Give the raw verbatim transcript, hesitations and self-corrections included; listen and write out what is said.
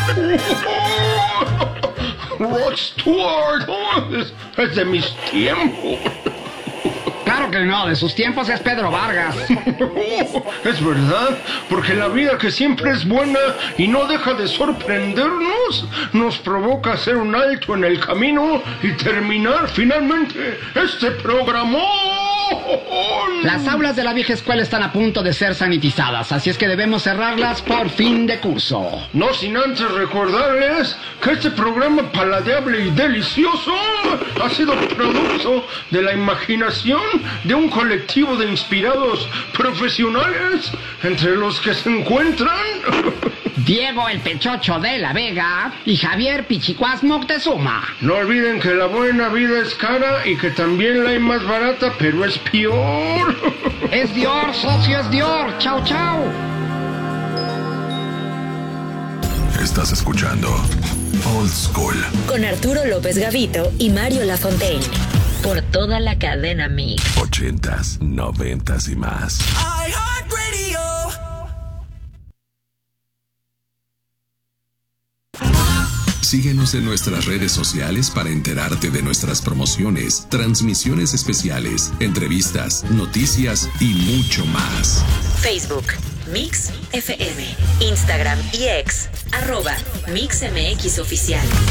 Rod Stewart, oh, es, es de mis tiempos. Claro que no, de sus tiempos es Pedro Vargas. Es verdad, porque la vida que siempre es buena y no deja de sorprendernos, nos provoca hacer un alto en el camino y terminar finalmente este programa. Las aulas de la vieja escuela están a punto de ser sanitizadas, así es que debemos cerrarlas por fin de curso. No sin antes recordarles que este programa paladeable y delicioso ha sido producto de la imaginación de un colectivo de inspirados profesionales, entre los que se encuentran Diego el Pechocho de la Vega y Javier Pichicuás Moctezuma. No olviden que la buena vida es cara y que también la hay más barata, pero es peor. Es Dior, socio, es Dior. Chau, chau. Estás escuchando Old School con Arturo López Gavito y Mario Lafontaine por toda la cadena Mix. Ochentas, noventas y más. iHeartRadio. Síguenos en nuestras redes sociales para enterarte de nuestras promociones, transmisiones especiales, entrevistas, noticias y mucho más. Facebook, Mix F M, Instagram y X, arroba Mix M X Oficial.